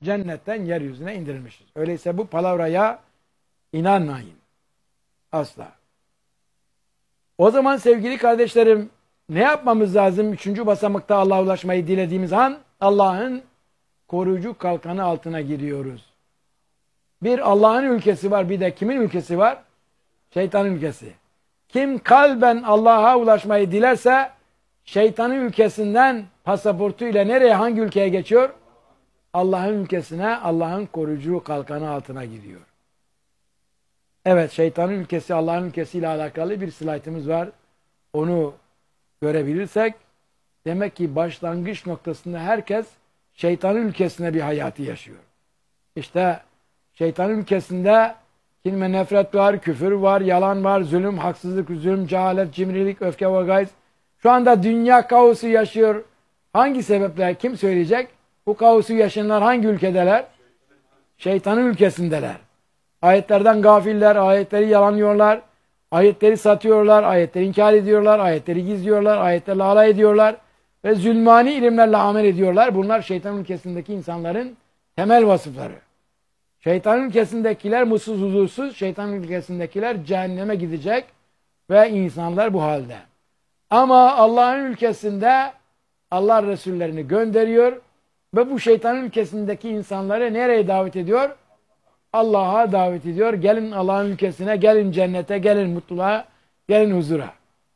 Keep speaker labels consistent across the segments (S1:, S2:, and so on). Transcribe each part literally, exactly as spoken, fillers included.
S1: cennetten yeryüzüne indirilmişiz. Öyleyse bu palavraya inanmayın. Asla. O zaman sevgili kardeşlerim, ne yapmamız lazım? Üçüncü basamakta Allah'a ulaşmayı dilediğimiz an Allah'ın koruyucu kalkanı altına giriyoruz. Bir Allah'ın ülkesi var, bir de kimin ülkesi var? Şeytanın ülkesi. Kim kalben Allah'a ulaşmayı dilerse şeytanın ülkesinden pasaportuyla nereye, hangi ülkeye geçiyor? Allah'ın ülkesine, Allah'ın koruyucu kalkanı altına giriyor. Evet, şeytanın ülkesi, Allah'ın ülkesiyle alakalı bir slaytımız var. Onu görebilirsek, demek ki başlangıç noktasında herkes şeytanın ülkesine bir hayatı yaşıyor. İşte şeytanın ülkesinde kin ve nefret var, küfür var, yalan var, zulüm, haksızlık, zulüm, cehalet, cimrilik, öfke ve gayz. Şu anda dünya kaosu yaşıyor. Hangi sebeple? Kim söyleyecek? Bu kaosu yaşayanlar hangi ülkedeler? Şeytanın ülkesindeler. Ayetlerden gafiller, ayetleri yalanlıyorlar, ayetleri satıyorlar, ayetleri inkar ediyorlar, ayetleri gizliyorlar, ayetlerle alay ediyorlar ve zulmani ilimlerle amel ediyorlar. Bunlar şeytanın ülkesindeki insanların temel vasıfları. Şeytanın ülkesindekiler mutsuz, huzursuz, şeytanın ülkesindekiler cehenneme gidecek ve insanlar bu halde. Ama Allah'ın ülkesinde Allah Resullerini gönderiyor ve bu şeytanın ülkesindeki insanları nereye davet ediyor? Allah'a davet ediyor. Gelin Allah'ın ülkesine, gelin cennete, gelin mutluluğa, gelin huzura.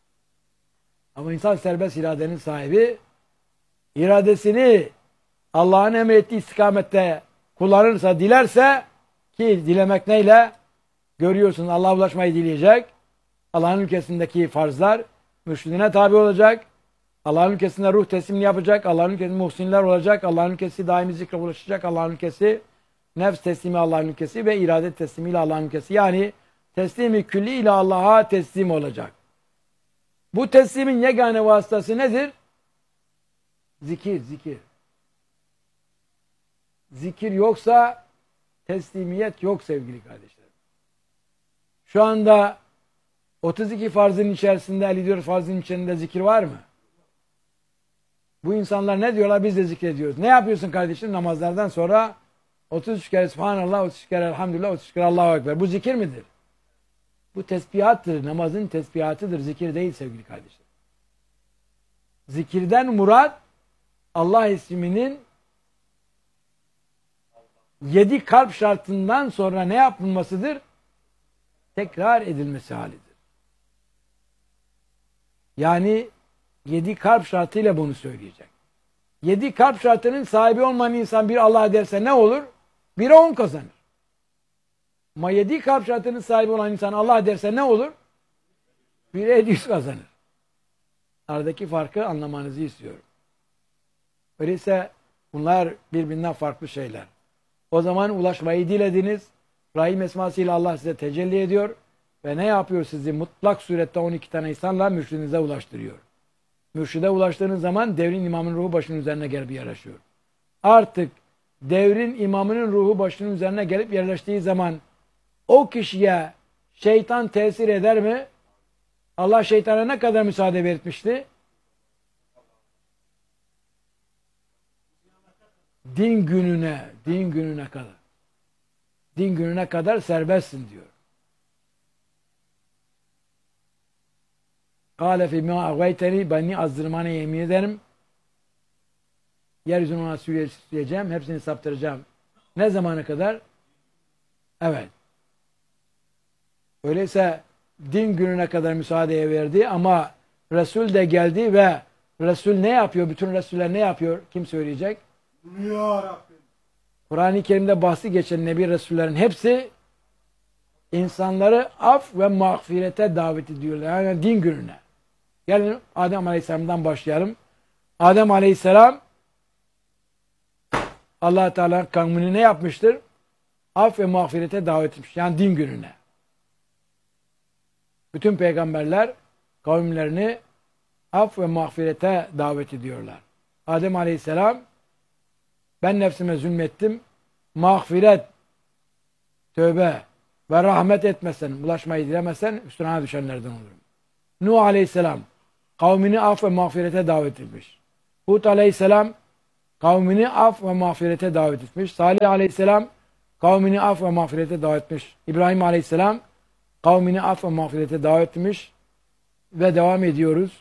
S1: Ama insan serbest iradenin sahibi, iradesini Allah'ın emrettiği istikamette kullanırsa, dilerse, ki dilemek neyle? Görüyorsun, Allah'a ulaşmayı dileyecek. Allah'ın ülkesindeki farzlar mürşidine tabi olacak. Allah'ın ülkesinde ruh teslimini yapacak. Allah'ın ülkesinde muhsinler olacak. Allah'ın ülkesi daimi zikre ulaşacak. Allah'ın ülkesi nefs teslimi Allah'ın ülkesi ve irade teslimiyle Allah'ın ülkesi. Yani teslimi külli ile Allah'a teslim olacak. Bu teslimin yegane vasıtası nedir? Zikir, zikir. Zikir yoksa teslimiyet yok sevgili kardeşlerim. Şu anda otuz iki farzın içerisinde, elli dört farzın içerisinde zikir var mı? Bu insanlar ne diyorlar? Biz de zikrediyoruz. Ne yapıyorsun kardeşim? Namazlardan sonra otuz üç kere Subhanallah, otuz üç kere Elhamdülillah, otuz üç kere Allahu Ekber. Bu zikir midir? Bu tesbihattır. Namazın tesbihatıdır. Zikir değil sevgili kardeşler. Zikirden murat Allah isminin yedi kalp şartından sonra ne yapılmasıdır? Tekrar edilmesi halidir. Yani yedi kalp şartıyla bunu söyleyecek. Yedi kalp şartının sahibi olmayan insan bir Allah derse ne olur? Bire on kazanır. Ama yedi kalp şartının sahibi olan insan Allah derse ne olur? Bire elli yüz kazanır. Aradaki farkı anlamanızı istiyorum. Öyleyse bunlar birbirinden farklı şeyler. O zaman ulaşmayı dilediniz. Rahim esmasıyla Allah size tecelli ediyor. Ve ne yapıyor sizi? Mutlak surette on iki tane insanla mürşidinize ulaştırıyor. Mürşide ulaştığınız zaman devrin imamının ruhu başının üzerine gelip yerleşiyor. Artık devrin imamının ruhu başının üzerine gelip yerleştiği zaman o kişiye şeytan tesir eder mi? Allah şeytana ne kadar müsaade vermişti? Din gününe, din gününe kadar. Din gününe kadar serbestsin diyor. Kâle fîmâ agveyteni, beni azdırmana yemin ederim. Yeryüzünü ona süreceğim, hepsini saptıracağım. Ne zamana kadar? Evet. Öyleyse din gününe kadar müsaadeye verdi ama Resul de geldi ve Resul ne yapıyor? Bütün Resuller ne yapıyor? Kim söyleyecek?
S2: Ya Rabbim.
S1: Kur'an-ı Kerim'de bahsi geçen Nebi Resullerin hepsi insanları af ve mağfirete davet ediyorlar. Yani din gününe. Gelin Adem Aleyhisselam'dan başlayalım. Adem Aleyhisselam Allah Teala kavmini ne yapmıştır? Af ve mağfirete davet etmiş. Yani din gününe. Bütün peygamberler kavimlerini af ve mağfirete davet ediyorlar. Adem Aleyhisselam ben nefsime zulmettim. Mağfiret, tövbe ve rahmet etmesen, bulaşmayı dilemesen üstüne düşenlerden olurum. Nuh Aleyhisselam kavmini af ve mağfirete davet etmiş. Hud Aleyhisselam kavmini af ve mağfirete davet etmiş. Salih aleyhisselam kavmini af ve mağfirete davet etmiş. İbrahim aleyhisselam kavmini af ve mağfirete davet etmiş. Ve devam ediyoruz.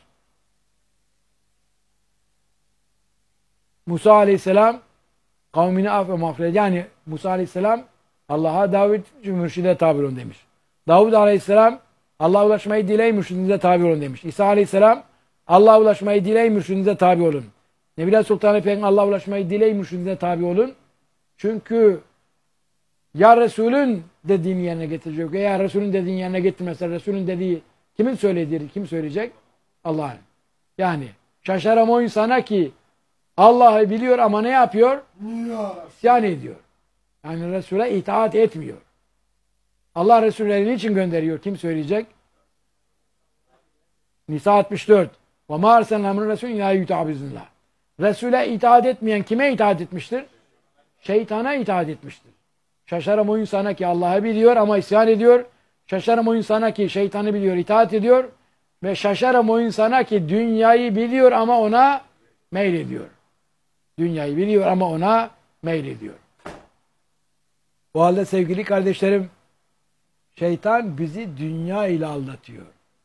S1: Musa aleyhisselam kavmini af ve mağfiret. Yani Musa aleyhisselam Allah'a davet mürşide tabi olun demiş. Davud aleyhisselam Allah'a ulaşmayı dileyin mürşidinize tabi olun demiş. İsa aleyhisselam Allah'a ulaşmayı dileyin mürşidinize tabi olun. Nebiler Sultan Peygamber Allah'a ulaşmayı dileyin mürşidinize tabi olun. Çünkü ya Resulün dediğini yerine getirecek. Ya Resulün dediğini yerine getirmezse Resulün dediği kimin söylediği kim söyleyecek? Allah'ın. Yani şaşaram o insana ki Allah'ı biliyor ama ne yapıyor? İsyan ediyor. Yani Resul'e itaat etmiyor. Allah Resullerini için gönderiyor. Kim söyleyecek? Nisa altmış dört. وَمَا أَرْسَلْنَا مِنْ رَسُولٍ اِلَٰهِ يُتَعَبِزٍ اللّٰهِ Resul'e itaat etmeyen kime itaat etmiştir? Şeytana itaat etmiştir. Şaşarım o insana ki Allah'ı biliyor ama isyan ediyor. Şaşarım o insana ki şeytanı biliyor, itaat ediyor. Ve şaşarım o insana ki dünyayı biliyor ama ona meylediyor. Dünyayı biliyor ama ona meylediyor. O halde sevgili kardeşlerim, şeytan bizi dünya ile aldatıyor.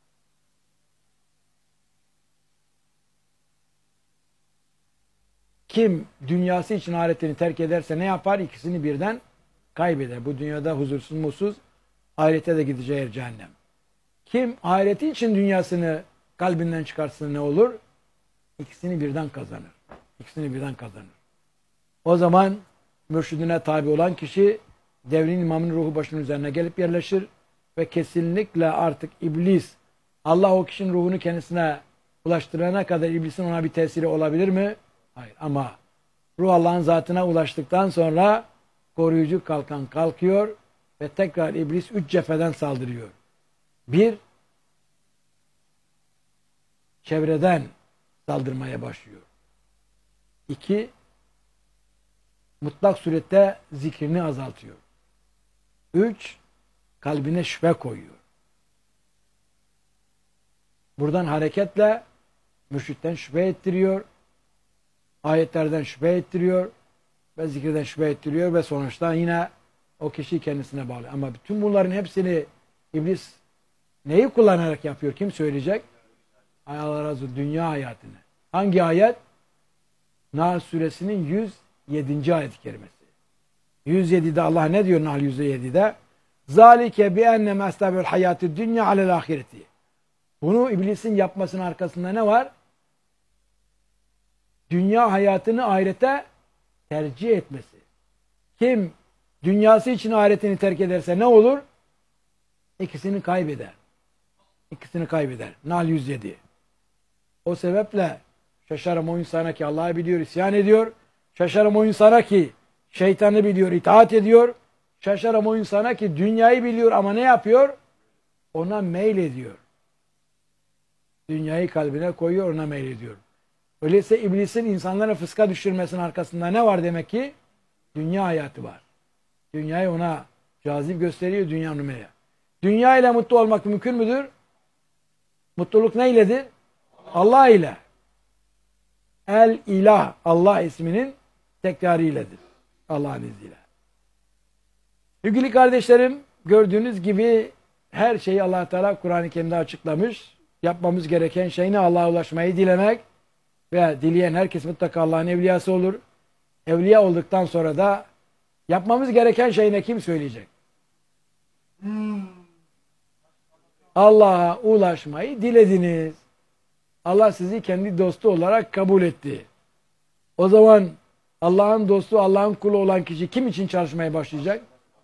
S1: Kim dünyası için ahiretini terk ederse ne yapar? İkisini birden kaybeder. Bu dünyada huzursuz mutsuz, ahirete de gideceği yer cehennem. Kim ahireti için dünyasını kalbinden çıkarsın ne olur? İkisini birden kazanır. İkisini birden kazanır. O zaman mürşidine tabi olan kişi devrin imamının ruhu başının üzerine gelip yerleşir ve kesinlikle artık iblis Allah o kişinin ruhunu kendisine ulaştırana kadar iblisin ona bir tesiri olabilir mi? Hayır. Ama ruh Allah'ın zatına ulaştıktan sonra koruyucu kalkan kalkıyor ve tekrar iblis üç cepheden saldırıyor. Bir, çevreden saldırmaya başlıyor. İki, mutlak surette zikrini azaltıyor. Üç, kalbine şüphe koyuyor. Buradan hareketle mürşitten şüphe ettiriyor, ayetlerden şüphe ettiriyor ve zikirden şüphe ettiriyor ve sonuçta yine o kişi kendisine bağlı. Ama bütün bunların hepsini iblis neyi kullanarak yapıyor? Kim söyleyecek? Allah razı olsun, dünya hayatını. Hangi ayet? Nahl suresinin yüz yedinci ayet-i kerimesi. yüz yedide Allah ne diyor Nahl yüz yedide? Zalike bi enne mestabul hayatı dünya alel ahireti. Bunu iblisin yapmasının arkasında ne var? Dünya hayatını ahirete tercih etmesi. Kim dünyası için ahiretini terk ederse ne olur? İkisini kaybeder. İkisini kaybeder. Nahl yüz yedi. O sebeple şaşarım o insana ki Allah'ı biliyor, isyan ediyor. Şaşarım o insana ki şeytanı biliyor, itaat ediyor. Şaşarım o insana ki dünyayı biliyor ama ne yapıyor? Ona meylediyor. Dünyayı kalbine koyuyor, ona meylediyor. Öyleyse iblisin insanlara fıska düşürmesinin arkasında ne var demek ki? Dünya hayatı var. Dünyayı ona cazip gösteriyor, dünya numara. Dünya ile mutlu olmak mümkün müdür? Mutluluk neyledir? Allah ile. El ilah, Allah isminin tekrarıyledir. Allah'ın izniyle. Sevgili kardeşlerim, gördüğünüz gibi her şeyi Allah Teala Kur'an-ı Kerim'de açıklamış. Yapmamız gereken şey ne? Allah'a ulaşmayı dilemek ve dileyen herkes mutlaka Allah'ın evliyası olur. Evliya olduktan sonra da yapmamız gereken şey ne? Kim söyleyecek? Hmm. Allah'a ulaşmayı dilediniz. Allah sizi kendi dostu olarak kabul etti. O zaman Allah'ın dostu, Allah'ın kulu olan kişi kim için çalışmaya başlayacak?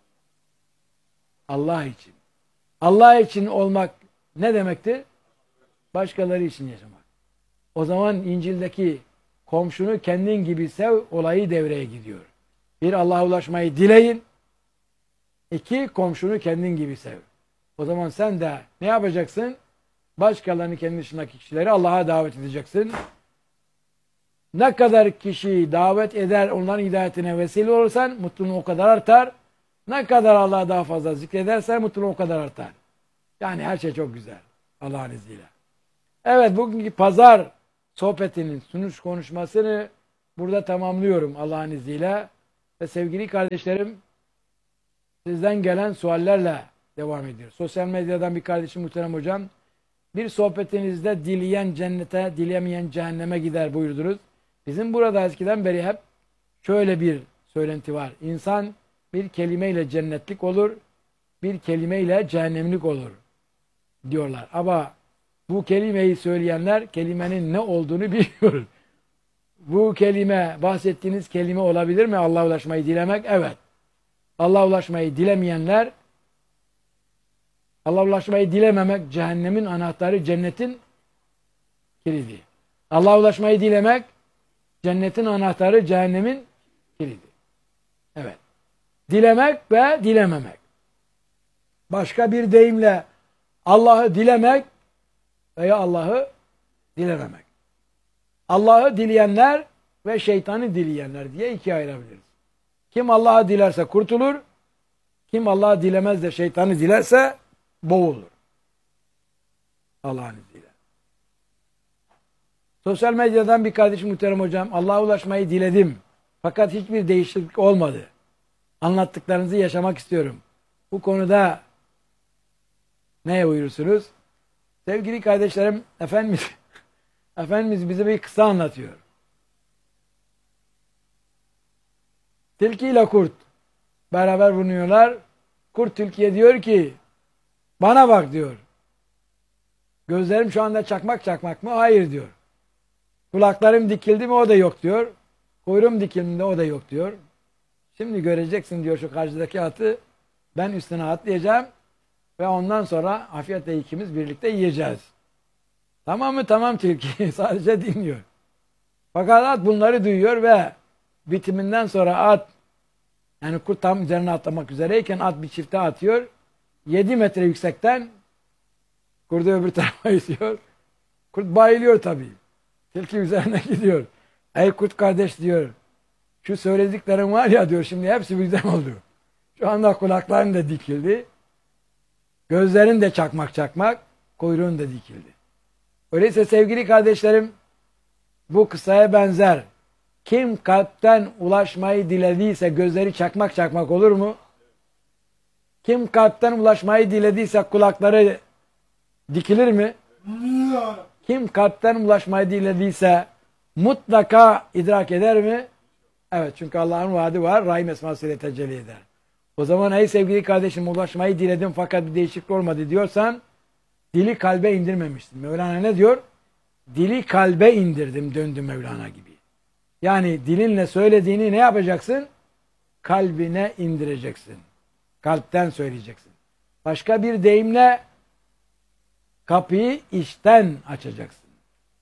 S1: Allah için. Allah için olmak ne demektir? Başkaları için yaşamak. O zaman İncil'deki komşunu kendin gibi sev olayı devreye gidiyor. Bir, Allah'a ulaşmayı dileyin. İki, komşunu kendin gibi sev. O zaman sen de ne yapacaksın? Başkalarını kendi dışındaki kişileri Allah'a davet edeceksin. Ne kadar kişiyi davet eder, onların hidayetine vesile olursan mutluluğun o kadar artar. Ne kadar Allah'a daha fazla zikredersen mutluluğun o kadar artar. Yani her şey çok güzel. Allah'ın izniyle. Evet, bugünkü pazar sohbetinin sunuş konuşmasını burada tamamlıyorum Allah'ın izniyle. Ve sevgili kardeşlerim, sizden gelen suallerle devam ediyor. Sosyal medyadan bir kardeşim, muhterem hocam, bir sohbetinizde dileyen cennete, dilemeyen cehenneme gider buyurdunuz. Bizim burada eskiden beri hep şöyle bir söylenti var. İnsan bir kelimeyle cennetlik olur, bir kelimeyle cehennemlik olur diyorlar. Ama bu kelimeyi söyleyenler kelimenin ne olduğunu biliyor. Bu kelime, bahsettiğiniz kelime olabilir mi? Allah'a ulaşmayı dilemek? Evet. Allah'a ulaşmayı dilemeyenler, Allah'a ulaşmayı dilememek cehennemin anahtarı, cennetin kilidi. Allah'a ulaşmayı dilemek cennetin anahtarı, cehennemin kilidi. Evet. Dilemek ve dilememek. Başka bir deyimle Allah'ı dilemek veya Allah'ı dilememek. Allah'ı dileyenler ve şeytanı dileyenler diye ikiye ayırabiliriz. Kim Allah'ı dilerse kurtulur, kim Allah'ı dilemez de şeytanı dilerse boğulur. Allah'ın izniyle. Sosyal medyadan bir kardeşim, muhterem hocam, Allah'a ulaşmayı diledim. Fakat hiçbir değişiklik olmadı. Anlattıklarınızı yaşamak istiyorum. Bu konuda ne buyurursunuz? Sevgili kardeşlerim, Efendimiz, Efendimiz bize bir kısa anlatıyor. Tilki ile kurt beraber bulunuyorlar. Kurt tilkiye diyor ki, bana bak diyor. Gözlerim şu anda çakmak çakmak mı? Hayır diyor. Kulaklarım dikildi mi? O da yok diyor. Kuyruğum dikildi mi? O da yok diyor. Şimdi göreceksin diyor şu karşıdaki atı. Ben üstüne atlayacağım ve ondan sonra afiyetle ikimiz birlikte yiyeceğiz. Tamam mı? Tamam tilki. Sadece dinliyor. Fakat at bunları duyuyor ve bitiminden sonra at, yani kurt tam üzerine atlamak üzereyken at bir çifte atıyor. Yedi metre yüksekten kurdu öbür tarafa itiyor. Kurt bayılıyor tabii. Tilki üzerine gidiyor. Ey kurt kardeş diyor. Şu söylediklerim var ya diyor, şimdi hepsi birden oldu. Şu anda kulakların da dikildi. Gözlerin de çakmak çakmak. Kuyruğun da dikildi. Öyleyse sevgili kardeşlerim, bu kısaya benzer. Kim kalpten ulaşmayı dilediyse gözleri çakmak çakmak olur mu? Kim kalpten ulaşmayı dilediyse kulakları dikilir mi? Kim kalpten ulaşmayı dilediyse mutlaka idrak eder mi? Evet, çünkü Allah'ın vaadi var. Rahim esmasıyla tecelli eder. O zaman ey sevgili kardeşim, ulaşmayı diledim fakat bir değişiklik olmadı diyorsan dili kalbe indirmemişsin. Mevlana ne diyor? Dili kalbe indirdim, döndü Mevlana gibi. Yani dilinle söylediğini ne yapacaksın? Kalbine indireceksin. Kalpten söyleyeceksin. Başka bir deyimle kapıyı içten açacaksın.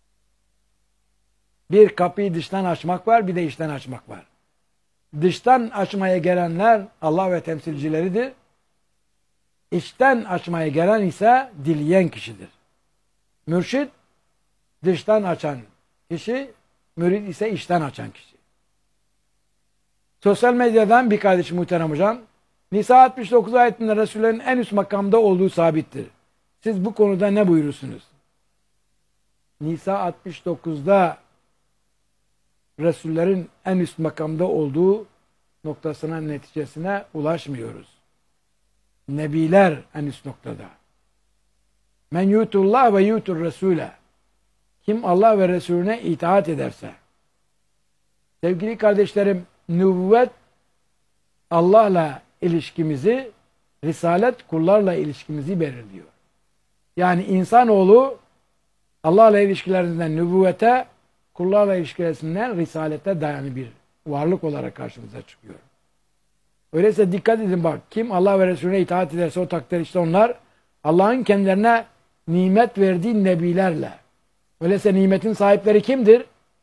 S1: Bir kapıyı dıştan açmak var, bir de içten açmak var. Dıştan açmaya gelenler Allah ve temsilcileridir. İçten açmaya gelen ise dileyen kişidir. Mürşid dıştan açan kişi, mürid ise içten açan kişi. Sosyal medyadan bir kardeşim, muhterem hocam, Nisa altmış dokuz ayetinde Resullerin en üst makamda olduğu sabittir. Siz bu konuda ne buyurursunuz? Nisa altmış dokuzda Resullerin en üst makamda olduğu noktasına, neticesine ulaşmıyoruz. Nebiler en üst noktada. Men yutullah ve yutur Resul'e. Kim Allah ve Resulüne itaat ederse. Sevgili kardeşlerim, nübüvvet Allah'la ilişkimizi, risalet kullarla ilişkimizi belirliyor. Yani insanoğlu Allah'la ilişkilerinden nübüvvete, kullarla ilişkilerinden risalete dayanı bir varlık olarak karşımıza çıkıyor. Öyleyse dikkat edin bak, kim Allah ve Resulüne itaat ederse o takdir işte onlar Allah'ın kendilerine nimet verdiği nebilerle. Öyleyse nimetin sahipleri kimdir?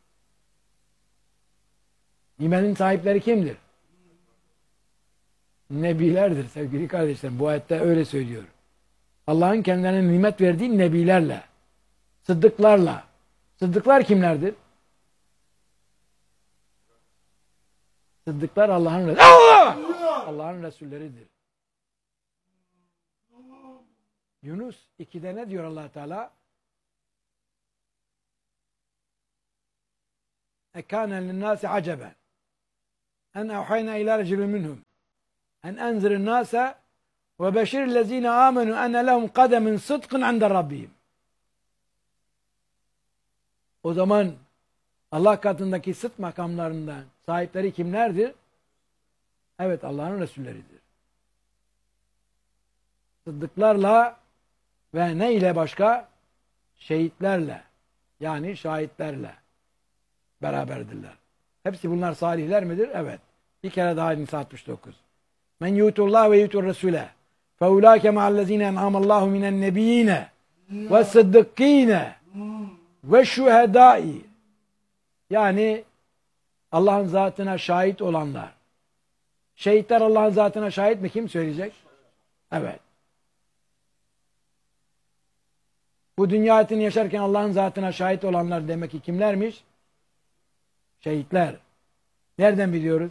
S1: Nimetin sahipleri kimdir? Nebilerdir sevgili kardeşlerim. Bu ayette öyle söylüyor. Allah'ın kendilerine nimet verdiği nebilerle, sıddıklarla. Sıddıklar kimlerdir? Sıddıklar Allah'ın Resulü. Allah! Allah'ın Resulleridir. Yunus ikide ne diyor Allah Teala? ekâne linnâsi aceben en evhayna ilâ reculin minhum en enzirin nâse ve beşirillezîne âmenû enne lehum kademin sıdkın inde rabbihim. O zaman Allah katındaki sıdk makamlarından sahipleri kimlerdir? Evet, Allah'ın Resulleridir. Sıddıklarla ve ne ile başka? Şehitlerle, yani şahitlerle beraberdirler. Hepsi bunlar salihler midir? Evet. Bir kere daha Nisa altmış dokuz. Men yutullah ve yutur Resul'e feulâke ma'allezîne en'amallâhu minen nebiyyîne ve sıddıkkîne ve şühedâi. Yani Allah'ın zatına şahit olanlar. Şehitler Allah'ın zatına şahit mi? Kim söyleyecek? Evet. Bu dünya hayatını yaşarken Allah'ın zatına şahit olanlar demek ki kimlermiş? Şehitler. Nereden biliyoruz?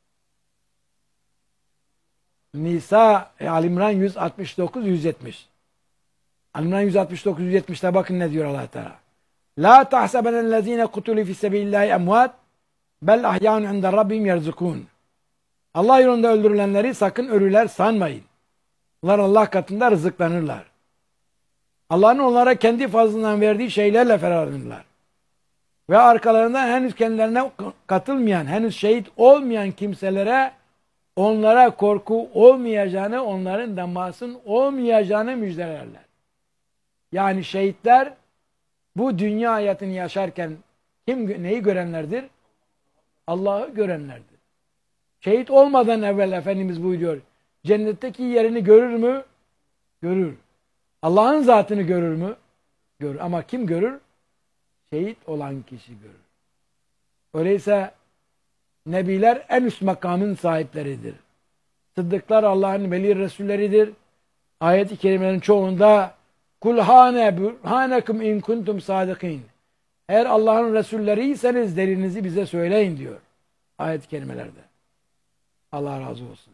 S1: Nisa, e, Alimran yüz altmış dokuz yüz yetmiş. Alimran yüz altmış dokuz yüz yetmişte bakın ne diyor Allah Teala. La tahsebenellezine kutulu fi sebilillahi emvat bel ahyaun inde rabbihim yerzukun. Allah yolunda öldürülenleri sakın ölüler sanmayın. Onlar Allah katında rızıklanırlar. Allah'ın onlara kendi fazlından verdiği şeylerle ferahlanırlar. Ve arkalarından henüz kendilerine katılmayan, henüz şehit olmayan kimselere onlara korku olmayacağını, onların da masum olmayacağını müjdelerler. Yani şehitler bu dünya hayatını yaşarken kim neyi görenlerdir? Allah'ı görenlerdir. Şehit olmadan evvel Efendimiz buyuruyor. Cennetteki yerini görür mü? Görür. Allah'ın zatını görür mü? Görür. Ama kim görür? Şehit olan kişi görür. Öyleyse nebiler en üst makamın sahipleridir. Sıddıklar Allah'ın veli resulleridir. Ayet-i kerimelerin çoğunda kul hane burhanekum in kuntum sadikin. Eğer Allah'ın resulleriyseniz delilinizi bize söyleyin diyor. Ayet-i kerimelerde. Allah razı olsun.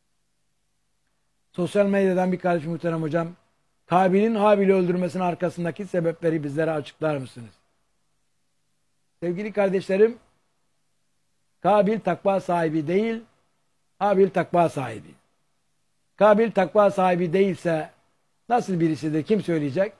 S1: Sosyal medyadan bir kardeşim muhterem hocam, Kabil'in Habil'i öldürmesinin arkasındaki sebepleri bizlere açıklar mısınız? Sevgili kardeşlerim, Kabil takva sahibi değil, Habil takva sahibi. Kabil takva sahibi değilse nasıl birisidir? Kim söyleyecek?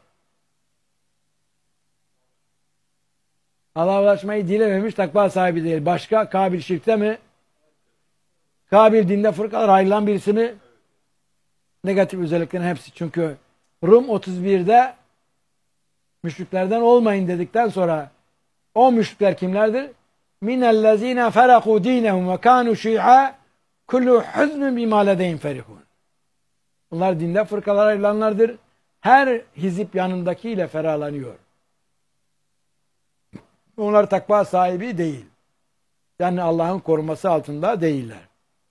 S1: Allah'a ulaşmayı dilememiş, takva sahibi değil. Başka? Kabil şirkte mi? Kabil dinde fırkalar ayrılan birisi mi? Negatif özelliklerin hepsi. Çünkü Rum otuz birde müşriklerden olmayın dedikten sonra o müşrikler kimlerdir? Minellezine feraku dinehum ve kanu şi'a kullu huzmun bima ledeyhim ferihun. Bunlar dinde fırkalara ayrılanlardır. Her hizip yanındakiyle ferahlanıyor. Onlar takva sahibi değil. Yani Allah'ın koruması altında değiller.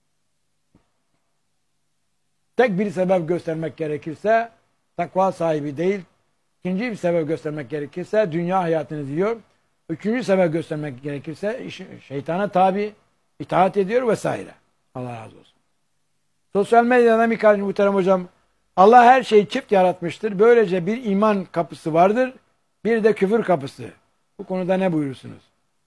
S1: Tek bir sebep göstermek gerekirse takva sahibi değil. İkinci bir sebep göstermek gerekirse dünya hayatını diyor. Üçüncü sebep göstermek gerekirse şeytana tabi, itaat ediyor vesaire. Allah razı olsun. Sosyal medyadan bir kardeşim muhterem hocam. Allah her şeyi çift yaratmıştır. Böylece bir iman kapısı vardır. Bir de küfür kapısı. Bu konuda ne buyurursunuz?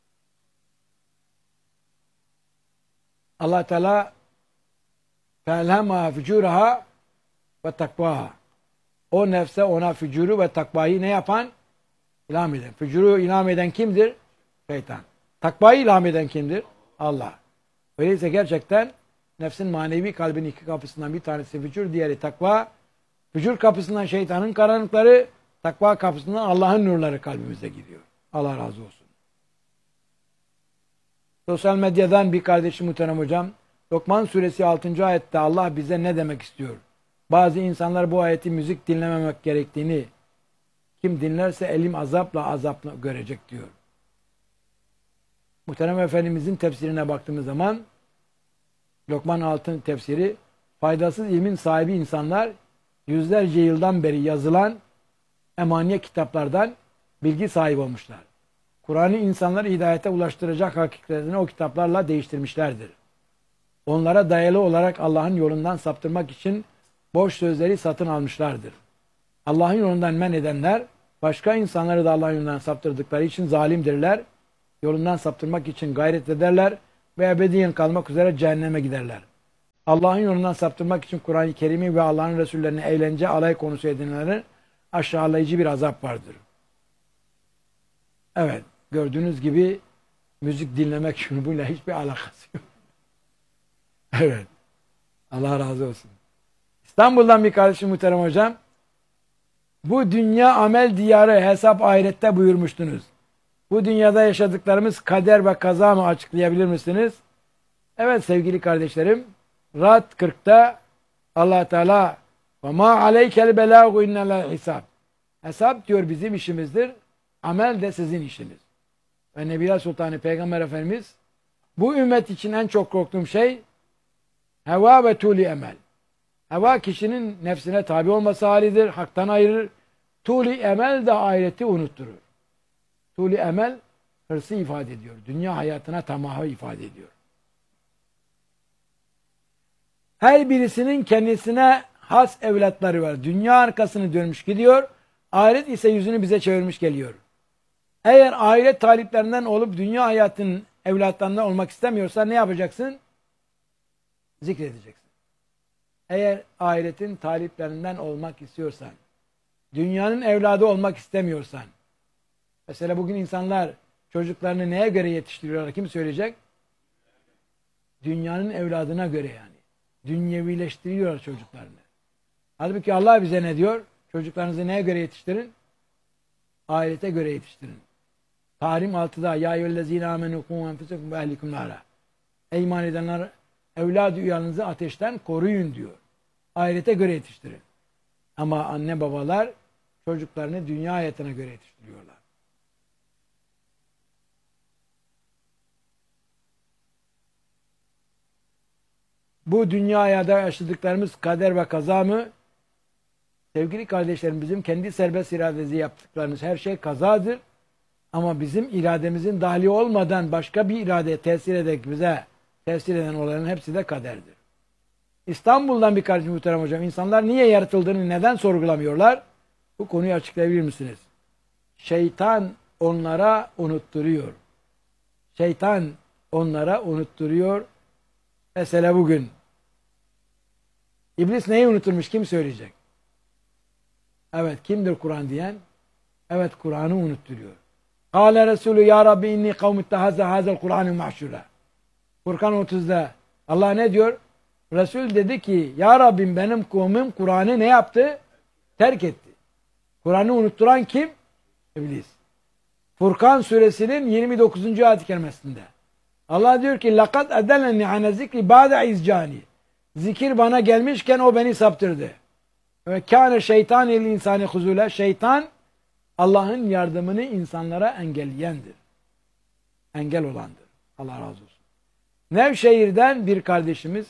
S1: Allah Teala فَاَلْهَمَا فِجُورَهَا ve takvaha. O nefse ona fücuru ve takvayı ne yapan? İlham eden. Fücuru ilham eden kimdir? Şeytan. Takvayı ilham eden kimdir? Allah. Öyleyse gerçekten nefsin manevi kalbin iki kapısından bir tanesi fücur, diğeri takva. Fücur kapısından şeytanın karanlıkları, takva kapısından Allah'ın nurları kalbimize giriyor. Allah razı olsun. Sosyal medyadan bir kardeşim muhterem hocam, Lokman suresi altıncı ayette Allah bize ne demek istiyor? Bazı insanlar bu ayeti müzik dinlememek gerektiğini, kim dinlerse elim azapla azapla görecek diyor. Muhterem Efendimizin tefsirine baktığımız zaman Lokman altın tefsiri, faydasız ilmin sahibi insanlar yüzlerce yıldan beri yazılan emaniye kitaplardan bilgi sahibi olmuşlar. Kur'an'ı insanları hidayete ulaştıracak hakikatlerini o kitaplarla değiştirmişlerdir. Onlara dayalı olarak Allah'ın yolundan saptırmak için boş sözleri satın almışlardır. Allah'ın yolundan men edenler, başka insanları da Allah'ın yolundan saptırdıkları için zalimdirler. yolundan saptırmak için gayret ederler ve ebediyen kalmak üzere cehenneme giderler. Allah'ın yolundan saptırmak için Kur'an-ı Kerim'i ve Allah'ın Resullerini eğlence, alay konusu edinenlerin aşağılayıcı bir azap vardır. Evet, gördüğünüz gibi müzik dinlemek şunu bununla hiçbir alakası yok. Evet, Allah razı olsun. İstanbul'dan bir kardeşim muhterem hocam, bu dünya amel diyarı, hesap ahirette buyurmuştunuz. Bu dünyada yaşadıklarımız kader ve kaza mı, açıklayabilir misiniz? Evet sevgili kardeşlerim, Ra'd kırkta Allah Teala ve ma aleykel belâgu innellâh hisab. Hesap diyor bizim işimizdir, amel de sizin işiniz. Ve Nebiler Sultanı Peygamber Efendimiz, bu ümmet için en çok korktuğum şey heva ve tuli emel. Heva kişinin nefsine tabi olması halidir, haktan ayırır. Tuli emel de ahireti unutturur. Tuli emel hırsı ifade ediyor. Dünya hayatına tamahı ifade ediyor. Her birisinin kendisine has evlatları var. Dünya arkasını dönmüş gidiyor. Ahiret ise yüzünü bize çevirmiş geliyor. Eğer ahiret taliplerinden olup dünya hayatının evlatlarından olmak istemiyorsan ne yapacaksın? Zikredeceksin. Eğer ahiretin taliplerinden olmak istiyorsan, dünyanın evladı olmak istemiyorsan, mesela bugün insanlar çocuklarını neye göre yetiştiriyorlar? Kim söyleyecek? Dünyanın evladına göre yani. Dünyevileştiriyorlar çocuklarını. Halbuki Allah bize ne diyor? Çocuklarınızı neye göre yetiştirin? Ahirete göre yetiştirin. Tahrim altıda ya eyyühellezine amenu kû enfusekum ve ehlikum nâra. Ey iman edenler, evladı üyanınızı ateşten koruyun diyor. Ahirete göre yetiştirin. Ama anne babalar çocuklarını dünya hayatına göre yetiştiriyorlar. Bu dünyada yaşadıklarımız kader ve kaza mı? Sevgili kardeşlerim, bizim kendi serbest iradesi yaptıklarımız her şey kazadır. Ama bizim irademizin dahili olmadan başka bir iradeye tesir ederek bize tesir eden olayların hepsi de kaderdir. İstanbul'dan bir kardeşim muhterem hocam, insanlar niye yaratıldığını neden sorgulamıyorlar? Bu konuyu açıklayabilir misiniz? Şeytan onlara unutturuyor. Şeytan onlara unutturuyor. Mesela bugün İblis neyi unuturmuş? Kim söyleyecek? Evet, kimdir Kur'an diyen? Evet, Kur'an'ı unutturuyor. Kâle Resulü ya Rabbi inni kavmittehazze hazel Kur'an'ı mahşura. Furkan otuzda Allah ne diyor? Resul dedi ki ya Rabbim benim kavmim Kur'an'ı ne yaptı? Terk etti. Kur'an'ı unutturan kim? İblis. Furkan suresinin yirmi dokuzuncu ayet-i kerimesinde Allah diyor ki لَقَدْ اَدَلَنِي عَنَ zikri بَعْدَ اِزْجَانِ. Zikir bana gelmişken o beni saptırdı. Ve kâne şeytan il insani huzule. Şeytan Allah'ın yardımını insanlara engelleyendir. Engel olandır. Allah razı olsun. Nevşehir'den bir kardeşimiz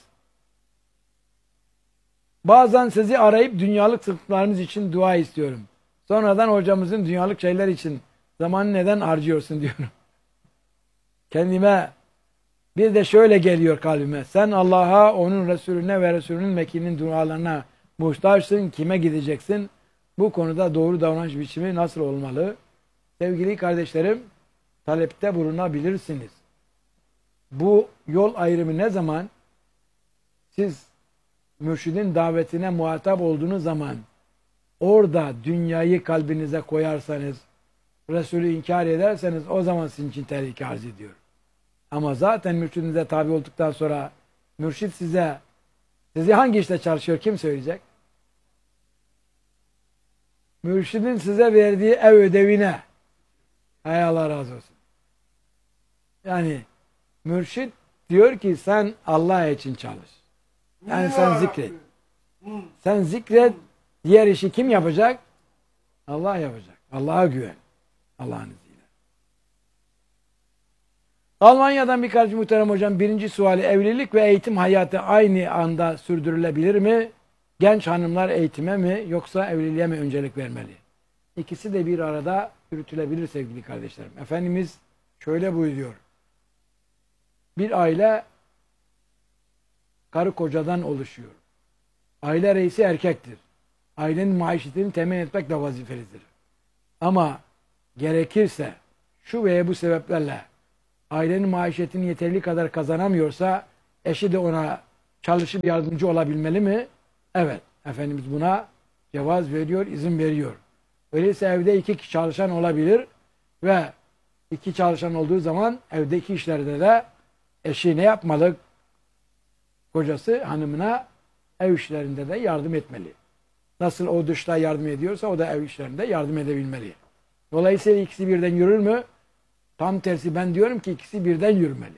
S1: bazen sizi arayıp dünyalık sıkıntılarımız için dua istiyorum. Sonradan hocamızın dünyalık şeyler için zamanı neden harcıyorsun diyorum. Kendime bir de şöyle geliyor kalbime. Sen Allah'a, onun Resulüne ve Resulünün vekilinin dualarına muhtaçsın. Kime gideceksin? Bu konuda doğru davranış biçimi nasıl olmalı? Sevgili kardeşlerim, talepte bulunabilirsiniz. Bu yol ayrımı ne zaman? Siz mürşidin davetine muhatap olduğunuz zaman orada dünyayı kalbinize koyarsanız, Resulü inkar ederseniz o zaman sizin için tehlike arz ediyor. Ama zaten mürşidinize tabi olduktan sonra mürşid size sizi hangi işte çalışıyor kim söyleyecek? Mürşidin size verdiği ev ödevine. Hay Allah razı olsun. Yani mürşid diyor ki sen Allah için çalış. Yani sen zikret. Sen zikret. Diğer işi kim yapacak? Allah yapacak. Allah'a güven. Allah'ın izniyle. Almanya'dan bir kardeşim muhterem hocam, birinci suali, evlilik ve eğitim hayatı aynı anda sürdürülebilir mi? Genç hanımlar eğitime mi yoksa evliliğe mi öncelik vermeli? İkisi de bir arada yürütülebilir sevgili kardeşlerim. Efendimiz şöyle buyuruyor. Bir aile karı kocadan oluşuyor. Aile reisi erkektir. Ailenin maişetini temin etmek de vazifelidir. Ama gerekirse şu veya bu sebeplerle ailenin maişetini yeterli kadar kazanamıyorsa eşi de ona çalışıp yardımcı olabilmeli mi? Evet. Efendimiz buna cevaz veriyor, izin veriyor. Öyleyse evde iki kişi çalışan olabilir ve iki çalışan olduğu zaman evdeki işlerde de eşi ne yapmalı? Kocası hanımına ev işlerinde de yardım etmeli. Nasıl o dışta yardım ediyorsa o da ev işlerinde yardım edebilmeli. Dolayısıyla ikisi birden yürür mü? Tam tersi, ben diyorum ki ikisi birden yürümeli.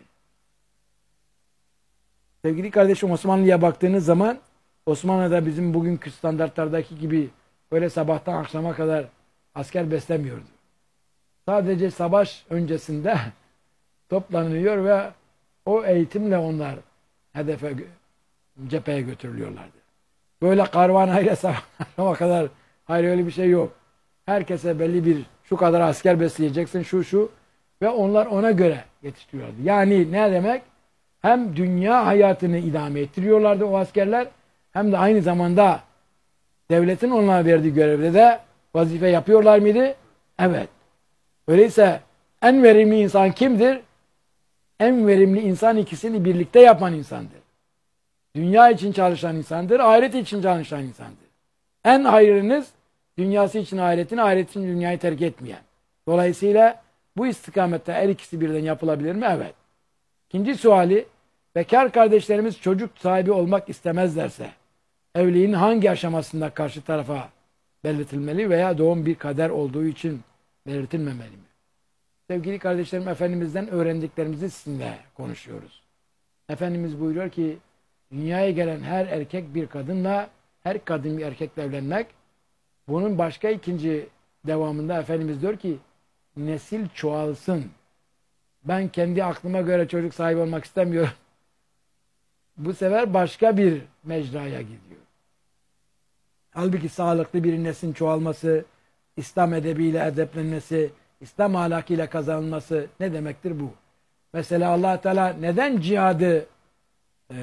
S1: Sevgili kardeşim, Osmanlı'ya baktığınız zaman Osmanlı'da bizim bugünkü standartlardaki gibi böyle sabahtan akşama kadar asker beslemiyordu. Sadece savaş öncesinde toplanıyor ve o eğitimle onlar hedefe, cepheye götürülüyorlardı. Böyle karvanayla sabahtan kadar, hayır, öyle bir şey yok. Herkese belli bir şu kadar asker besleyeceksin, şu şu ve onlar ona göre yetiştiriyorlardı. Yani ne demek? Hem dünya hayatını idame ettiriyorlardı o askerler, hem de aynı zamanda devletin onlara verdiği görevde de vazife yapıyorlar mıydı? Evet. Öyleyse en verimli insan kimdir? En verimli insan ikisini birlikte yapan insandır. Dünya için çalışan insandır, ahiret için çalışan insandır. En hayırınız dünyası için ahiretini, ahiret için dünyayı terk etmeyen. Dolayısıyla bu istikamette her ikisi birden yapılabilir mi? Evet. İkinci suali, bekar kardeşlerimiz çocuk sahibi olmak istemezlerse evliliğin hangi aşamasında karşı tarafa belirtilmeli veya doğum bir kader olduğu için belirtilmemeli mi? Sevgili kardeşlerim, Efendimiz'den öğrendiklerimizi sizinle konuşuyoruz. Efendimiz buyuruyor ki dünyaya gelen her erkek bir kadınla, her kadın bir erkekle evlenmek. Bunun başka ikinci devamında Efendimiz diyor ki nesil çoğalsın. Ben kendi aklıma göre çocuk sahibi olmak istemiyorum. Bu sefer başka bir mecraya gidiyor. Halbuki sağlıklı bir neslin çoğalması, İslam edebiyle edeplenmesi, İslam ahlakıyla kazanılması ne demektir bu? Mesela Allah Teala neden cihadı e,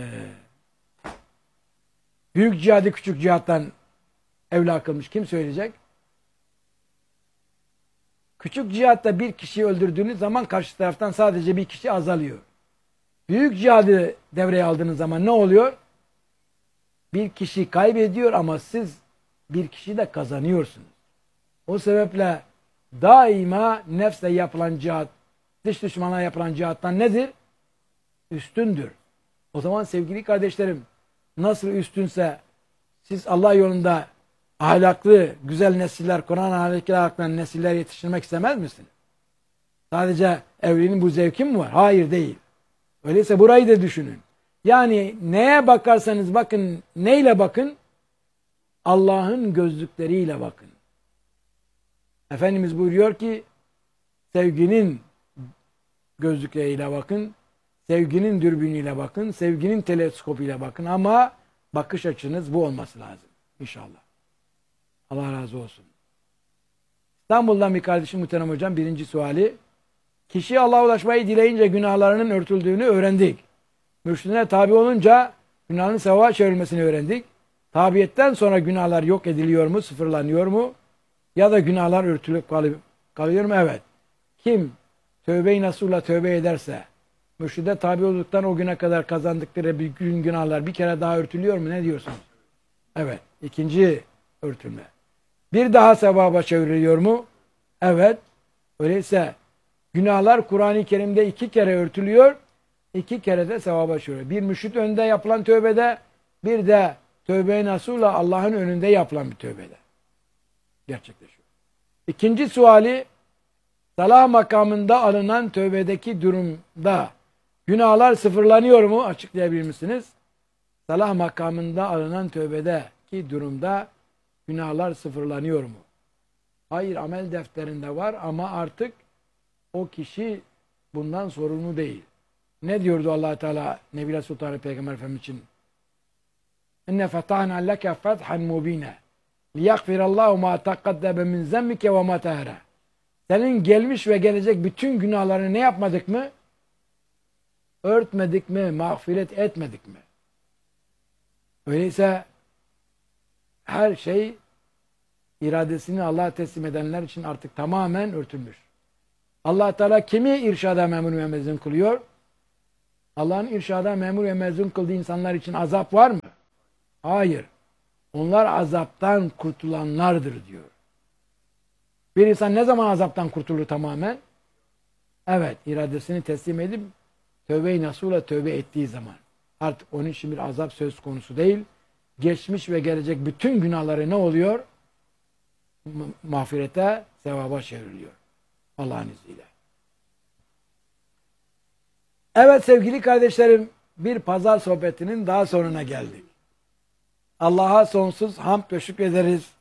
S1: büyük cihadı küçük cihattan evla kılmış? Kim söyleyecek? Küçük cihatta bir kişiyi öldürdüğünüz zaman karşı taraftan sadece bir kişi azalıyor. Büyük cihadı devreye aldığınız zaman ne oluyor? Bir kişi kaybediyor ama siz bir kişi de kazanıyorsunuz. O sebeple daima nefsle yapılan cihat, dış düşmana yapılan cihattan nedir? Üstündür. O zaman sevgili kardeşlerim, nasıl üstünse siz Allah yolunda ahlaklı, güzel nesiller, Kur'an ahlakıyla nesiller yetiştirmek istemez misiniz? Sadece evliliğin bu zevki mi var? Hayır, değil. Öyleyse burayı da düşünün. Yani neye bakarsanız bakın, neyle bakın? Allah'ın gözlükleriyle bakın. Efendimiz buyuruyor ki sevginin gözlükleriyle bakın, sevginin dürbünüyle bakın, sevginin teleskopuyla bakın ama bakış açınız bu olması lazım. İnşallah. Allah razı olsun. İstanbul'dan bir kardeşim, muhterem hocam, birinci suali. Kişi Allah'a ulaşmayı dileyince günahlarının örtüldüğünü öğrendik. Mürşidine tabi olunca günahının sevaba çevrilmesini öğrendik. Tabiyetten sonra günahlar yok ediliyor mu, sıfırlanıyor mu? Ya da günahlar örtülüp kalıyor mu? Evet. Kim tövbe-i nasuhla tövbe ederse, mürşide tabi olduktan o güne kadar kazandıkları bir gün günahlar bir kere daha örtülüyor mu? Ne diyorsunuz? Evet. İkinci örtülme. Bir daha sevaba çevriliyor mu? Evet. Öyleyse günahlar Kur'an-ı Kerim'de iki kere örtülüyor, iki kere de sevaba çeviriyor. Bir mürşid önünde yapılan tövbede, bir de tövbe-i nasuhla Allah'ın önünde yapılan bir tövbede gerçekleşiyor. İkinci suali, salah makamında alınan tövbedeki durumda günahlar sıfırlanıyor mu? Açıklayabilir misiniz? Salah makamında alınan tövbedeki durumda günahlar sıfırlanıyor mu? Hayır, amel defterinde var ama artık o kişi bundan sorumlu değil. Ne diyordu Allah Teala Nebi Sultan Peygamber Efendimiz için? İnne fetahna leke fethan mubine liyagfirallahu ma taqaddeme min zembike ve ma tahara. Senin gelmiş ve gelecek bütün günahlarını ne yapmadık mı? Örtmedik mi? Mağfiret etmedik mi? Öyleyse her şey iradesini Allah'a teslim edenler için artık tamamen örtülmüş. Allah Teala kimi irşada memur ve mezun kılıyor? Allah'ın irşada memur ve mezun kıldığı insanlar için azap var mı? Hayır. Onlar azaptan kurtulanlardır diyor. Bir insan ne zaman azaptan kurtulur tamamen? Evet, iradesini teslim edip tövbe-i nasuhla tövbe ettiği zaman. Artık onun için bir azap söz konusu değil. Geçmiş ve gelecek bütün günahları ne oluyor? Mağfirete, sevaba çevriliyor. Allah'ın izniyle. Evet sevgili kardeşlerim, bir pazar sohbetinin daha sonuna geldik. Allah'a sonsuz hamd ve şükrederiz.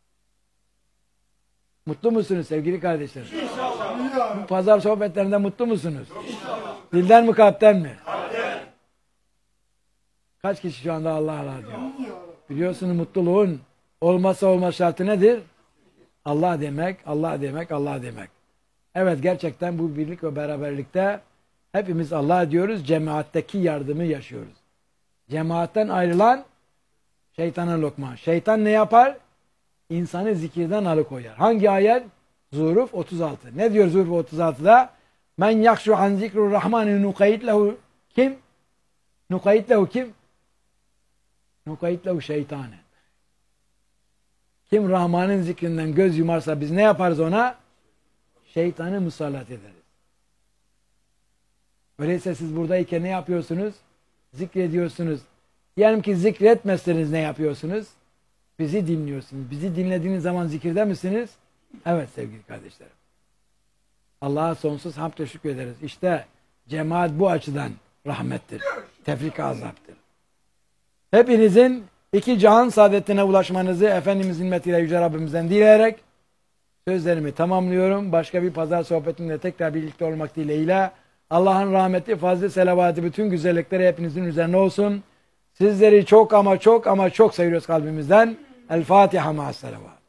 S1: Mutlu musunuz sevgili kardeşlerim? İnşallah. Bu pazar sohbetlerinde mutlu musunuz? İnşallah. Dilden mi kalpten mi? Kalpten. Kaç kişi şu anda Allah'a razı diyor? Biliyorsunuz mutluluğun olmazsa olmaz şartı nedir? Allah demek, Allah demek, Allah demek. Evet gerçekten bu birlik ve beraberlikte hepimiz Allah diyoruz, cemaatteki yardımı yaşıyoruz. Cemaatten ayrılan şeytana lokma. Şeytan ne yapar? İnsanı zikirden alıkoyar. Hangi ayet? Zuhruf otuz altı. Ne diyor Zuhruf otuz altıda? Men yakşu an zikrur rahmani nukayit lehu kim? Nukayit lehu kim? Nukayit lehu şeytanen. Kim Rahman'ın zikrinden göz yumarsa biz ne yaparız ona? Şeytanı musallat ederiz. Öyleyse siz buradayken ne yapıyorsunuz? Zikrediyorsunuz. Diyelim ki zikretmezseniz ne yapıyorsunuz? Bizi dinliyorsunuz. Bizi dinlediğiniz zaman zikirde misiniz? Evet sevgili kardeşlerim. Allah'a sonsuz hamd ve şükür ederiz. İşte cemaat bu açıdan rahmettir. Tefrika azaptır. Hepinizin iki cihan saadetine ulaşmanızı Efendimizin himmetiyle Yüce Rabbimizden dileyerek sözlerimi tamamlıyorum. Başka bir pazar sohbetinde tekrar birlikte olmak dileğiyle Allah'ın rahmeti, fazlı selavatı, bütün güzellikleri hepinizin üzerine olsun. Sizleri çok ama çok ama çok seviyoruz kalbimizden. El Fatiha ma'as selavat.